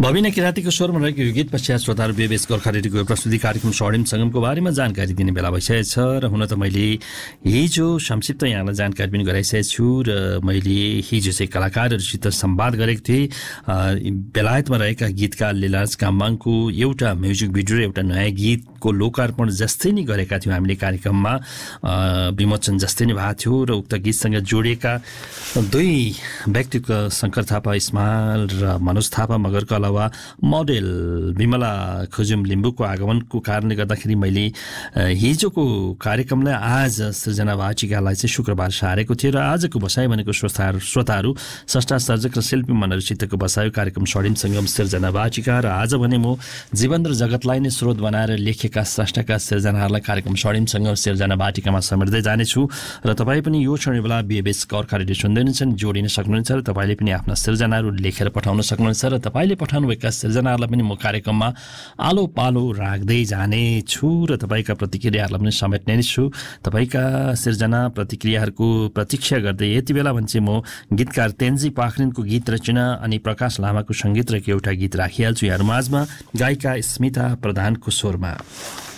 भविना किराँतीको स्वरमा रहेको यो गीत पश्चात श्रोताहरू बेबेस गोर्खा रेडियोको प्रस्तुति कार्यक्रम स्वर्णिम सङ्गमको बारेमा जानकारी दिने बेला भइसकेको छ र हुन त मैले हिजो संक्षिप्त यहाँलाई जानकारी पनि गराइसकेको छु र मैले हिजो चाहिँ कलाकारहरूसित संवाद गरेको थिएँ। बेलायतमा रहेका गीतकार लीलाराज काम्बाङको एउटा म्युजिक भिडियो र एउटा नयाँ गीतको लोकार्पण जस्तै नै गरेका थियौँ हामीले कार्यक्रममा, विमोचन जस्तै नै भएको थियो र उक्त गीतसँग जोडिएका दुई व्यक्तिको शङ्कर थापा इस्माइल र मनोज थापा मगरको अलावा मोडेल विमला खुजुम लिम्बूको आगमनको कारणले गर्दाखेरि मैले हिजोको कार्यक्रमलाई आज सृजना वाचिकालाई चाहिँ शुक्रबार सारेको थिएँ र आजको बसाइ भनेको श्रोताहरू स्रष्टा सर्जक र शिल्पी मनहरूसितको बसाइ कार्यक्रम स्वर्णिम सङ्गम सृजना वाचिका र आज भने म जीवन र जगतलाई नै स्रोत बनाएर लेखेका स्रष्टाका सृजनाहरूलाई कार्यक्रम स्वर्णिम सङ्गम सृजना वाटिकामा समेट्दै जानेछु र तपाईँ पनि यो क्षण बेला बिएबएस गोर्खा रेडियो सुन्दै हुनुहुन्छ, जोडिन सक्नुहुन्छ र तपाईँले पनि आफ्ना सृजनाहरू लेखेर पठाउन सक्नुहुन्छ र तपाईँले पठाउनुभएका सृजनाहरूलाई पनि म कार्यक्रममा आलो पालो राख्दै जानेछु र तपाईँका प्रतिक्रियाहरूलाई पनि समेट्ने नै छु। तपाईँका सृजना प्रतिक्रियाहरूको प्रतीक्षा गर्दै यति बेला भने चाहिँ म गीतकार तेन्जी पाखरिनको गीत रचना अनि प्रकाश लामाको सङ्गीत रहेको एउटा गीत राखिहाल्छु यहाँहरू माझमा, गायिका स्मिता प्रधानको स्वरमा।